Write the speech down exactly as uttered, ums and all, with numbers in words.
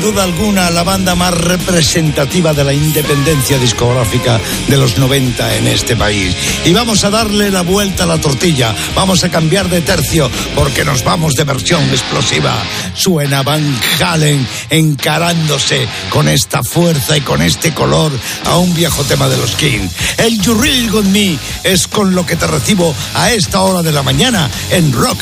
duda alguna, la banda más representativa de la independencia discográfica de los noventa en este país. Y vamos a darle la vuelta a la tortilla, vamos a cambiar de tercio, porque nos vamos de versión explosiva. Suena Van Halen encarándose con esta fuerza y con este color a un viejo tema de los Kings. El You Really Got Me es con lo que te recibo a esta hora de la mañana en Rock